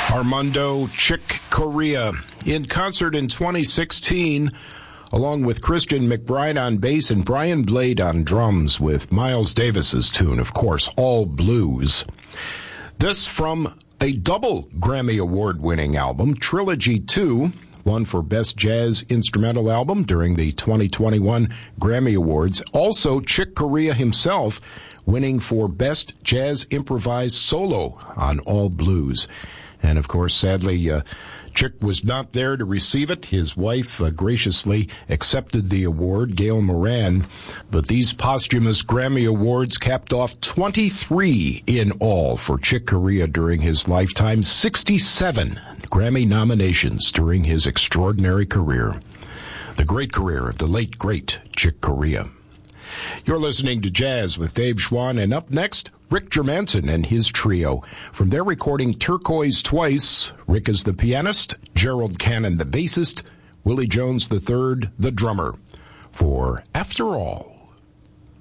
Armando Chick Corea in concert in 2016, along with Christian McBride on bass and Brian Blade on drums, with Miles Davis's tune, of course, All Blues. This from a double Grammy Award-winning album, Trilogy 2, won for Best Jazz Instrumental Album during the 2021 Grammy Awards. Also, Chick Corea himself winning for Best Jazz Improvised Solo on All Blues. And, of course, sadly, Chick was not there to receive it. His wife graciously accepted the award, Gail Moran. But these posthumous Grammy Awards capped off 23 in all for Chick Corea during his lifetime, 67 Grammy nominations during his extraordinary career. The great career of the late, great Chick Corea. You're listening to Jazz with Dave Schwann, and up next, Rick Germanson and his trio. From their recording Turquoise Twice, Rick is the pianist, Gerald Cannon the bassist, Willie Jones III the drummer, for After All.